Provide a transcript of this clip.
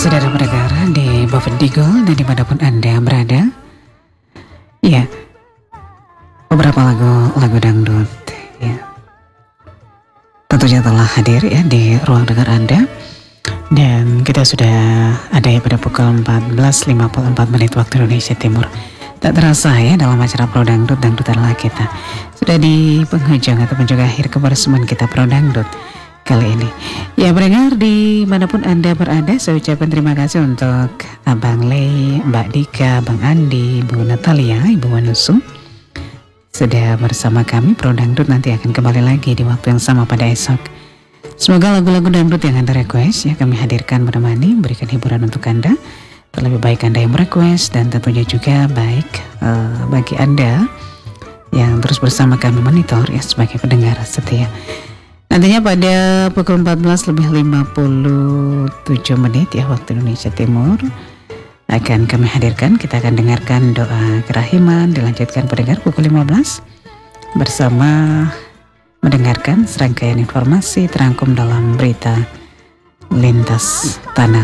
Saudara pendengar di Buffet Diggle dan dimanapun Anda berada, ya, beberapa lagu dangdut ya tentunya telah hadir ya di ruang dengar Anda. Dan kita sudah ada ya pada pukul 14.54 waktu Indonesia Timur. Tak terasa ya dalam acara Pro Dangdut, dangdutan lah kita sudah di penghujung ataupun juga akhir kebersamaan kita Pro Dangdut kali ini. Ya pendengar dimanapun Anda berada, saya ucapkan terima kasih untuk Abang Lei, Mbak Dika, Bang Andi, Bu Natalia, Ibu Wanusu sudah bersama kami. Pro Dangdut nanti akan kembali lagi di waktu yang sama pada esok. Semoga lagu-lagu dangdut yang Anda request ya kami hadirkan menemani, berikan hiburan untuk Anda. Terlebih baik Anda yang request dan tentunya juga baik bagi Anda yang terus bersama kami monitor ya sebagai pendengar setia. Nantinya pada pukul 14.57 ya waktu Indonesia Timur akan kami hadirkan, kita akan dengarkan doa kerahiman, dilanjutkan pendengar pukul 15 bersama mendengarkan serangkaian informasi terangkum dalam berita lintas tanah